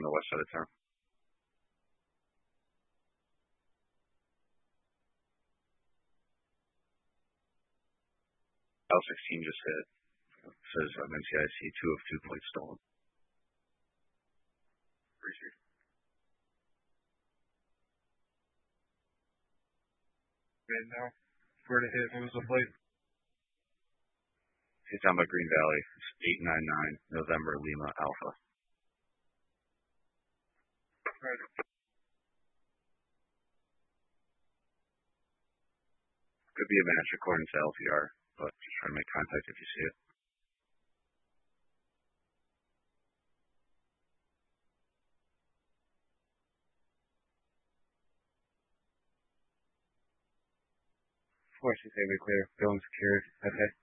on the west side of town. L16 just hit. It says NCIC 2 of 2 plates stolen. Appreciate it. And now, where to hit? What was the plate? It's down by Green Valley. It's 899 November Lima Alpha. Right. Could be a match according to LPR, but just try to make contact if you see it. Forces, they were clear. Building secured. Okay.